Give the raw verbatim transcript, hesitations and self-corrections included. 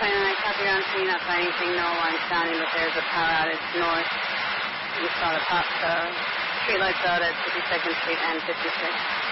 twenty-nine, copy ground two, not finding anything, no alarm sounding, but there's a power outage north. You saw the pop, uh, street lights out at fifty-second Street and fifty-sixth.